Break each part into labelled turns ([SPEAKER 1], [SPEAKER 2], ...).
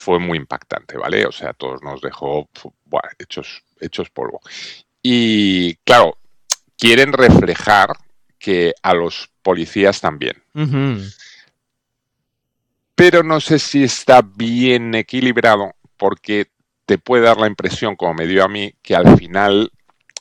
[SPEAKER 1] fue muy impactante, ¿vale? O sea, todos nos dejó buah, hechos polvo. Y claro, quieren reflejar que a los policías también. Pero no sé si está bien equilibrado porque te puede dar la impresión, como me dio a mí, que al final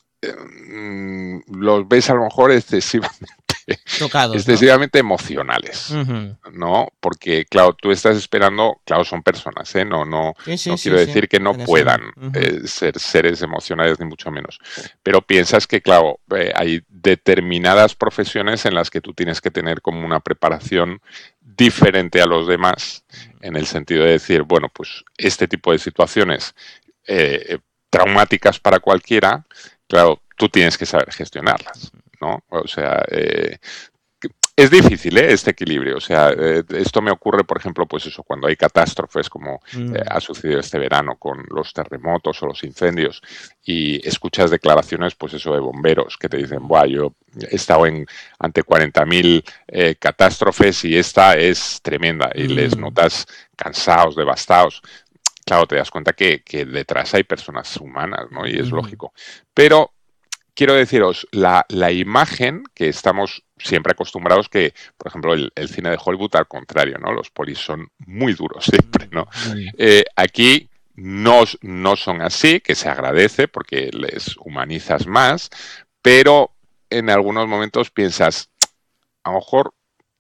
[SPEAKER 1] los ves a lo mejor
[SPEAKER 2] Tocados, ¿no?
[SPEAKER 1] excesivamente emocionales, ¿no? Porque, claro, tú estás esperando, claro, son personas, ¿eh? No quiero decir que no puedan ser seres emocionales, ni mucho menos. Pero piensas que, claro, hay determinadas profesiones en las que tú tienes que tener como una preparación diferente a los demás, en el sentido de decir, bueno, pues este tipo de situaciones traumáticas para cualquiera, claro, tú tienes que saber gestionarlas, ¿no? O sea, es difícil, este equilibrio. O sea, esto me ocurre, por ejemplo, pues eso, cuando hay catástrofes como ha sucedido este verano con los terremotos o los incendios y escuchas declaraciones, pues eso, de bomberos que te dicen, buah, yo he estado ante 40.000 catástrofes y esta es tremenda y les notas cansados, devastados. Claro, te das cuenta que detrás hay personas humanas, ¿no? Y es lógico. Pero quiero deciros, la imagen que estamos siempre acostumbrados que, por ejemplo, el cine de Hollywood, al contrario, ¿no? Los polis son muy duros siempre, ¿no? Aquí no son así, que se agradece porque les humanizas más, pero en algunos momentos piensas, a lo mejor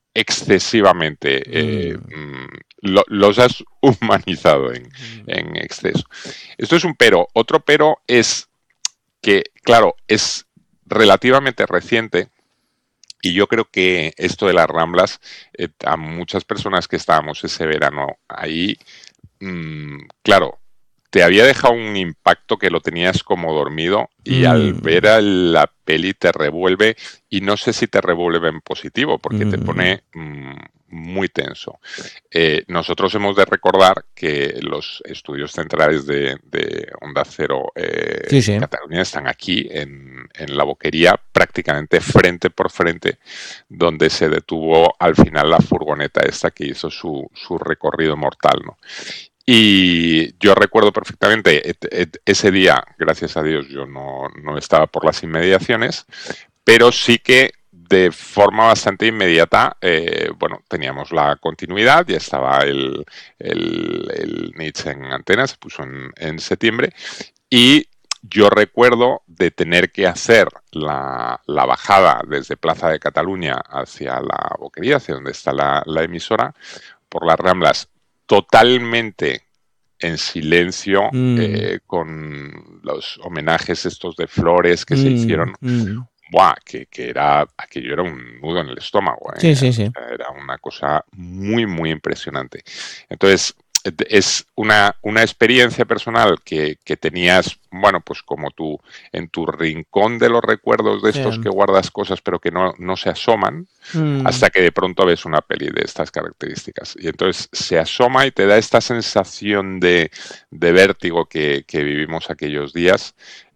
[SPEAKER 1] excesivamente los has humanizado en exceso. Esto es un pero. Otro pero es que, claro, es relativamente reciente y yo creo que esto de las Ramblas, a muchas personas que estábamos ese verano ahí, claro, te había dejado un impacto que lo tenías como dormido y al ver a la peli te revuelve y no sé si te revuelve en positivo porque te pone muy tenso. Nosotros hemos de recordar que los estudios centrales de Onda Cero Cataluña están aquí en la Boquería, prácticamente frente por frente, donde se detuvo al final la furgoneta esta que hizo su recorrido mortal, ¿no? Y yo recuerdo perfectamente ese día, gracias a Dios, yo no estaba por las inmediaciones, pero sí que de forma bastante inmediata, bueno, teníamos la continuidad, ya estaba el Nietzsche en antena, se puso en septiembre, y yo recuerdo de tener que hacer la bajada desde Plaza de Cataluña hacia la Boquería, hacia donde está la emisora, por las Ramblas, totalmente en silencio, con los homenajes estos de flores que se hicieron. Buah, que aquello era un nudo en el estómago,
[SPEAKER 2] Sí, sí,
[SPEAKER 1] O
[SPEAKER 2] sí.
[SPEAKER 1] sea, era una cosa muy, muy impresionante. Entonces, es una experiencia personal que tenías, bueno, pues como tú, en tu rincón de los recuerdos de estos que guardas cosas pero que no se asoman, hasta que de pronto ves una peli de estas características. Y entonces se asoma y te da esta sensación de vértigo que vivimos aquellos días,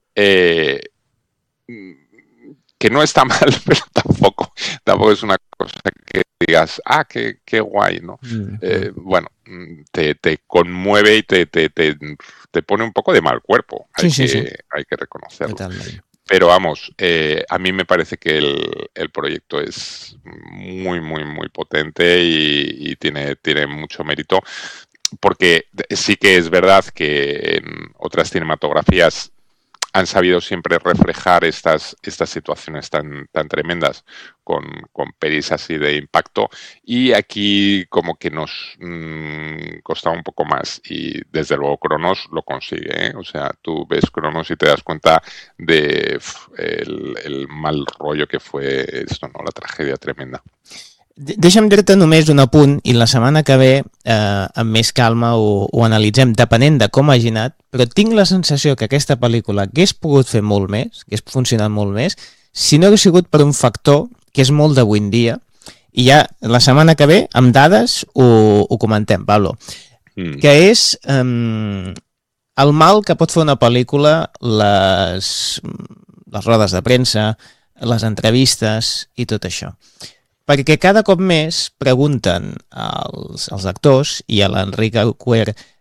[SPEAKER 1] que no está mal, pero tampoco es una cosa que digas, qué guay, ¿no? Bueno, te conmueve y te pone un poco de mal cuerpo, hay que reconocerlo.
[SPEAKER 2] Totalment.
[SPEAKER 1] Pero vamos, a mí me parece que el proyecto es muy, muy, muy potente y tiene mucho mérito, porque sí que es verdad que en otras cinematografías han sabido siempre reflejar estas situaciones tan tremendas con pelis así de impacto, y aquí como que nos costaba un poco más, y desde luego Cronos lo consigue, ¿eh? O sea, tú ves Cronos y te das cuenta de el mal rollo que fue esto, ¿no? La tragedia tremenda.
[SPEAKER 2] Deixa'm dir-te només un apunt i la setmana que ve amb més calma ho analitzem depenent de com hagi anat, però tinc la sensació que aquesta pel·lícula hagués pogut fer molt més, hagués funcionat molt més, si no hagués sigut per un factor que és molt d'avui en dia, i ja la setmana que ve amb dades ho comentem, Pablo, que és el mal que pot fer una pel·lícula, les rodes de premsa, les entrevistes i tot això. Perquè cada cop més pregunten als actors, i a l'Enric Auquer